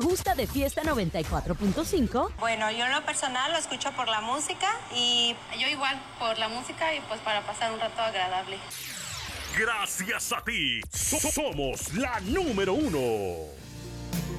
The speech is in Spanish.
gusta de Fiesta 94.5? Bueno, yo en lo personal lo escucho por la música y yo igual, por la música y pues para pasar un rato agradable. Gracias a ti, somos la número 1.